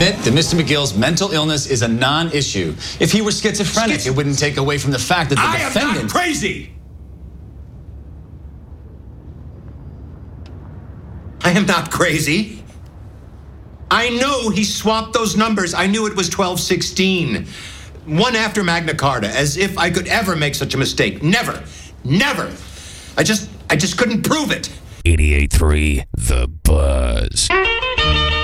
admit that Mr. McGill's mental illness is a non-issue. If he were schizophrenic, it wouldn't take away from the fact that the defendant... I am not crazy! I am not crazy. I know he swapped those numbers. I knew it was 1216. One after Magna Carta, as if I could ever make such a mistake. Never. Never. I just couldn't prove it. 88.3 The Buzz.